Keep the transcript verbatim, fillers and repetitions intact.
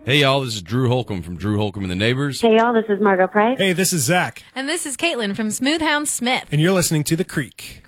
Hey, y'all, this is Drew Holcomb from Drew Holcomb and the Neighbors. Hey, y'all, this is Margot Price. Hey, this is Zach. And this is Caitlin from Smoothhound Smith. And you're listening to The Creek.